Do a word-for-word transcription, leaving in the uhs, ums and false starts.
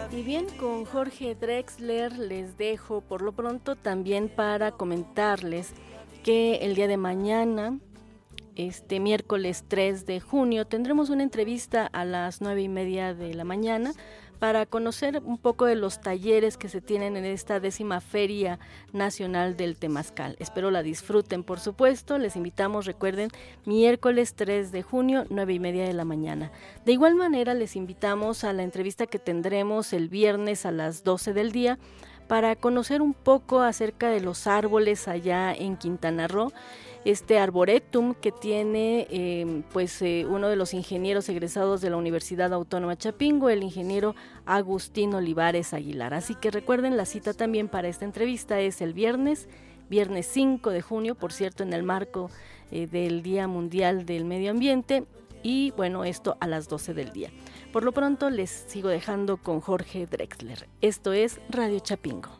Y bien, con Jorge Drexler les dejo por lo pronto también para comentarles que el día de mañana, este miércoles tres de junio, tendremos una entrevista a las nueve y media de la mañana para conocer un poco de los talleres que se tienen en esta décima Feria Nacional del Temazcal. Espero la disfruten, por supuesto. Les invitamos, recuerden, miércoles tres de junio, nueve y media de la mañana. De igual manera, les invitamos a la entrevista que tendremos el viernes a las doce del día para conocer un poco acerca de los árboles allá en Quintana Roo. Este arboretum que tiene eh, pues eh, uno de los ingenieros egresados de la Universidad Autónoma Chapingo, el ingeniero Agustín Olivares Aguilar. Así que recuerden, la cita también para esta entrevista es el viernes, viernes cinco de junio, por cierto, en el marco eh, del Día Mundial del Medio Ambiente, y bueno, esto a las doce del día. Por lo pronto les sigo dejando con Jorge Drexler. Esto es Radio Chapingo.